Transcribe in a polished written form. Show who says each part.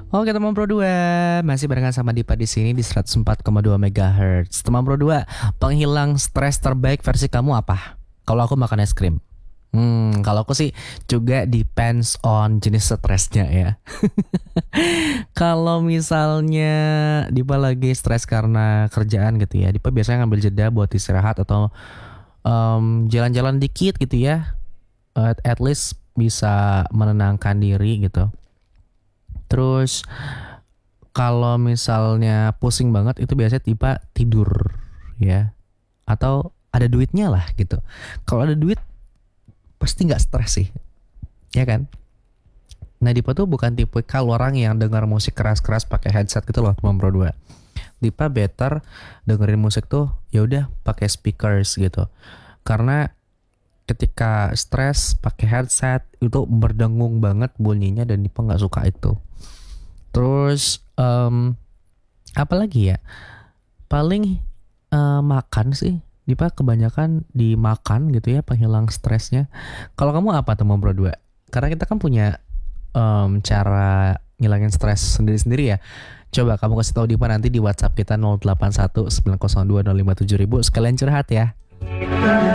Speaker 1: Oke teman Pro 2, masih barengan sama Dipa di sini di 104,2 MHz. Teman Pro 2, penghilang stres terbaik versi kamu apa? Kalau aku makan es krim. Kalau aku sih juga depends on jenis stresnya ya. Kalau misalnya Dipa lagi stres karena kerjaan gitu ya, Dipa biasanya ngambil jeda buat istirahat atau jalan-jalan dikit gitu ya. At least bisa menenangkan diri gitu. Terus kalau misalnya pusing banget itu biasanya tiba tidur ya, atau ada duitnya lah gitu. Kalau ada duit pasti nggak stres sih, ya kan? Nah Dipa tuh bukan tipe kal orang yang dengar musik keras-keras pakai headset gitu loh teman Pro 2. Dipa better dengerin musik tuh ya udah pakai speakers gitu. Karena ketika stres pakai headset itu berdengung banget bunyinya dan Dipa nggak suka itu. Terus apa lagi ya? Paling makan sih. Dipa kebanyakan dimakan gitu ya penghilang stresnya. Kalau kamu apa teman Bro 2? Karena kita kan punya cara ngilangin stres sendiri-sendiri ya. Coba kamu kasih tahu Dipa nanti di WhatsApp kita 081 902 057 ribu sekalian curhat ya.